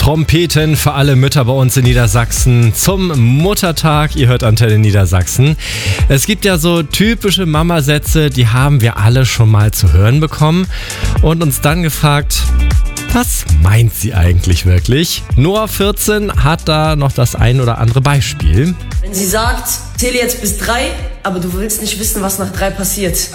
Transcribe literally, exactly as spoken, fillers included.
Trompeten für alle Mütter bei uns in Niedersachsen zum Muttertag. Ihr hört Antenne Niedersachsen. Es gibt ja so typische Mama-Sätze, die haben wir alle schon mal zu hören bekommen und uns dann gefragt, was meint sie eigentlich wirklich? Noah vierzehn hat da noch das ein oder andere Beispiel. Wenn sie sagt, zähle jetzt bis drei, aber du willst nicht wissen, was nach drei passiert.